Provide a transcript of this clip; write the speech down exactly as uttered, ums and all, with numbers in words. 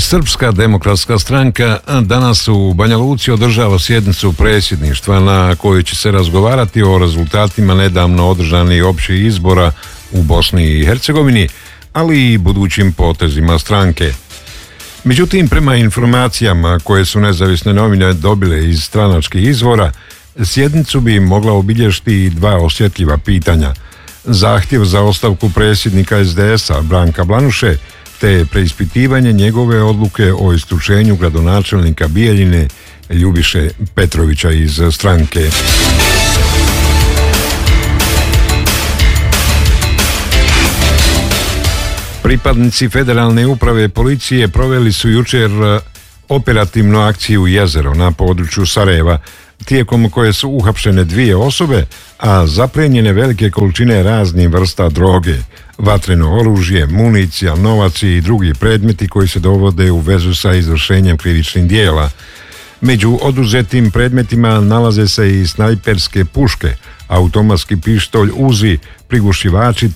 Srpska demokratska stranka danas u Banja Luci održava sjednicu predsjedništva na kojoj će se razgovarati o rezultatima nedavno održanih općih izbora u Bosni i Hercegovini, ali i budućim potezima stranke. Međutim, prema informacijama koje su nezavisne novine dobile iz stranačkih izvora, sjednicu bi mogla obilježiti i dva osjetljiva pitanja. Zahtjev za ostavku predsjednika es de es-a Branka Blanuše, te preispitivanje njegove odluke o isključenju gradonačelnika Bijeljine Ljubiše Petrovića iz stranke. Pripadnici Federalne uprave policije proveli su jučer operativnu akciju Jezero na području Sarajeva, tijekom koje su uhapšene dvije osobe, a zaplijenjene velike količine raznih vrsta droge, vatreno oružje, municija, novac i drugi predmeti koji se dovode u vezu sa izvršenjem krivičnih dijela. Među oduzetim predmetima nalaze se i snajperske puške, automatski pištolj Uzi, prigušivači